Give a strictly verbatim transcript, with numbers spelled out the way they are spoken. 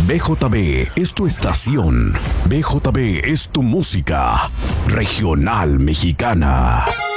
B J B es tu estación. B J B es tu música regional mexicana.